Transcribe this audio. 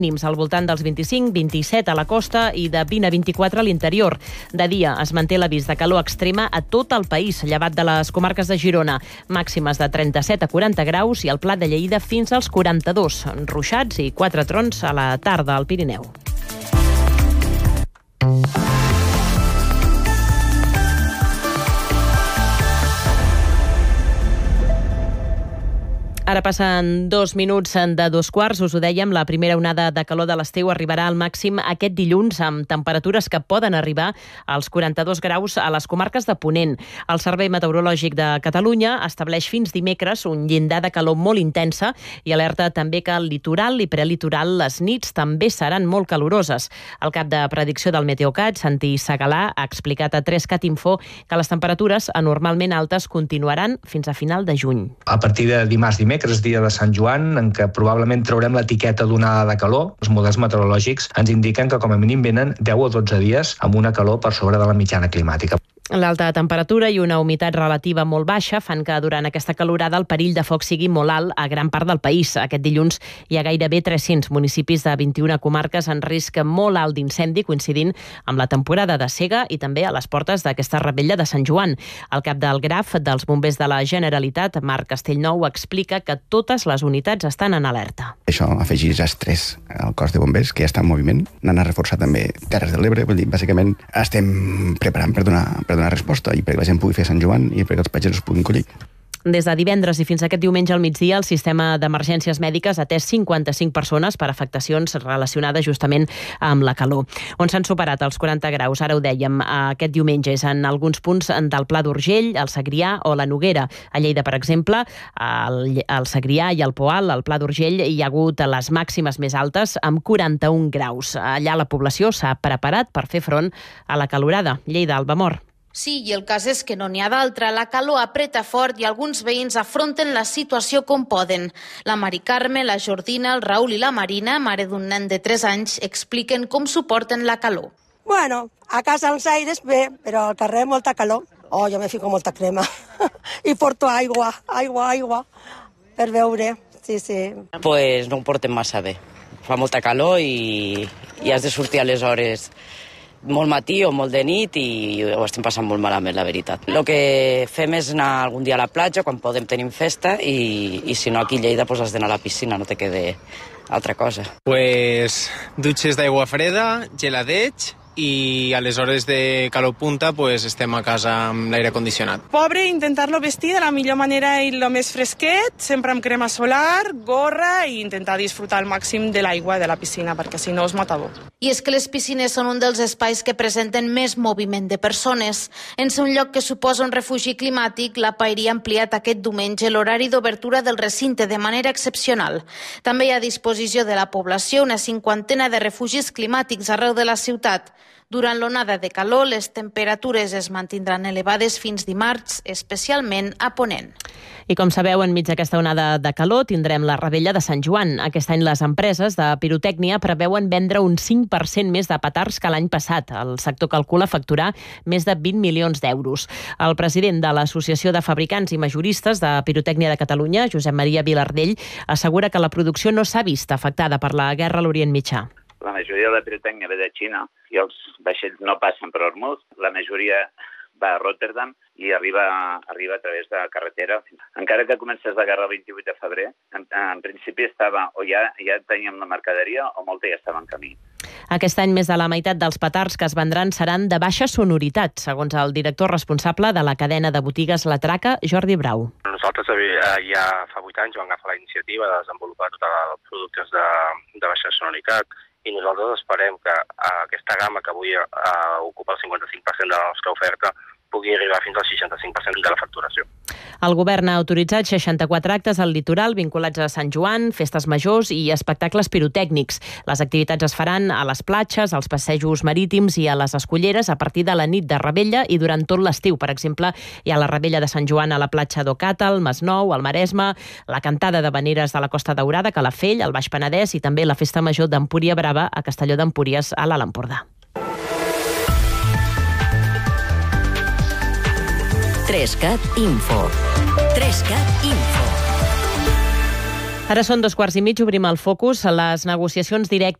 mínims al voltant dels 25-27 a la costa i de 20 a 24 a l'interior. De dia es manté l'avís de calor extrema a tot el país, llevat de les comarques de Girona. Màximes de 37 a 40 graus i al Plat de Lleida fins als 42. Ruixats i 4 trons a la tarda al Pirineu. Ara passen 2 minuts de 2:15. Us ho dèiem, la primera onada de calor de l'estiu arribarà al màxim aquest dilluns amb temperatures que poden arribar als 42 graus a les comarques de Ponent. El Servei Meteorològic de Catalunya estableix fins dimecres un llindar de calor molt intensa i alerta també que al litoral i prelitoral les nits també seran molt caloroses. El cap de predicció del Meteocat, Santi Segalà, ha explicat a 3CAT Info que les temperatures anormalment altes continuaran fins a final de juny. A partir de dimarts, dimecres, dia de Sant Joan, en què probablement traurem l'etiqueta d'onada de calor. Els models meteorològics ens indiquen que com a mínim venen 10 o 12 dies amb una calor per sobre de la mitjana climàtica. L'alta temperatura i una humitat relativa molt baixa fan que durant aquesta calorada el perill de foc sigui molt alt a gran part del país. Aquest dilluns hi ha gairebé 300 municipis de 21 comarques en risc molt alt d'incendi, coincidint amb la temporada de sega i també a les portes d'aquesta revetlla de Sant Joan. El cap del GRAF dels Bombers de la Generalitat, Marc Castellnou, explica que totes les unitats estan en alerta. Això afegeix estrès al cos de bombers, que ja està en moviment. N'han a reforçar també Terres de l'Ebre. Vull dir, bàsicament estem preparant per donar resposta i perquè la gent pugui fer Sant Joan i perquè els pagesos puguin collir. Des de divendres i fins aquest diumenge al migdia, el sistema d'emergències mèdiques ha atès 55 persones per afectacions relacionades justament amb la calor. On s'han superat els 40 graus, ara ho dèiem, aquest diumenge és en alguns punts del Pla d'Urgell, el Segrià o la Noguera. A Lleida, per exemple, al Segrià i al Poal, al Pla d'Urgell, hi ha hagut les màximes més altes amb 41 graus. Allà la població s'ha preparat per fer front a la calorada. Lleida, Albamor. Sí, i el cas és que no n'hi ha d'altra. La calor apreta fort i alguns veïns afronten la situació com poden. La Mari Carme, la Jordina, el Raül i la Marina, mare d'un nen de 3 anys, expliquen com suporten la calor. Bueno, a casa als aires bé, però al carrer molta calor. Oh, jo me fico molta crema. I porto aigua, per beure, sí. Pues no ho portem massa bé. Fa molta calor i has de sortir a les hores molt matí o molt de nit i ho estem passant molt malament, la veritat. El que fem és anar algun dia a la platja, quan podem tenim festa, i si no aquí a Lleida pues has d'anar a la piscina, no te quede altra cosa. Pues dutxes d'aigua freda, geladeig, i a les hores de calor punta pues estem a casa amb l'aire condicionat. Pobre, intentar-lo vestir de la millor manera i el més fresquet, sempre amb crema solar, gorra i intentar disfrutar al màxim de l'aigua de la piscina, perquè si no es mata bo. I és que les piscines són un dels espais que presenten més moviment de persones. En ser un lloc que suposa un refugi climàtic, la Pairi ha ampliat aquest diumenge l'horari d'obertura del recinte de manera excepcional. També hi ha a disposició de la població una 50ena de refugis climàtics arreu de la ciutat. Durant l'onada de calor, les temperatures es mantindran elevades fins dimarts, especialment a Ponent. I com sabeu, enmig d'aquesta onada de calor tindrem la revetlla de Sant Joan. Aquest any les empreses de pirotècnia preveuen vendre un 5% més de petards que l'any passat. El sector calcula facturar més de 20 milions d'euros. El president de l'Associació de Fabricants i Majoristes de Pirotècnia de Catalunya, Josep Maria Vilardell, assegura que la producció no s'ha vist afectada per la guerra a l'Orient Mitjà. La majoria de la pirotècnia ve de Xina i els vaixells no passen per Hormuz. La majoria va a Rotterdam i arriba a través de carretera. Encara que comencés la guerra el 28 de febrer, en principi estava o ja teníem la mercaderia o molta ja estava en camí. Aquest any més de la meitat dels petards que es vendran seran de baixa sonoritat, segons el director responsable de la cadena de botigues La Traca, Jordi Brau. Nosaltres ja fa 8 anys vam agafar la iniciativa de desenvolupar tots els productes de baixa sonoritat i nosaltres esperem que aquesta gamma que avui ocupa el 55% de la nostra oferta pugui arribar fins al 65% de la facturació. El govern ha autoritzat 64 actes al litoral vinculats a Sant Joan, festes majors i espectacles pirotècnics. Les activitats es faran a les platges, als passejos marítims i a les escolleres a partir de la nit de Revetlla i durant tot l'estiu. Per exemple, hi ha la Revetlla de Sant Joan a la platja d'Ocata, al Masnou, al Maresme, la cantada d'havaneres de la Costa Daurada, Calafell, al Baix Penedès i també la festa major d'Empúria Brava a Castelló d'Empúries, a l'Alt Empordà. 3CAT Info. 3CAT Info. Ara són 2:15, obrim el focus. Les negociacions directes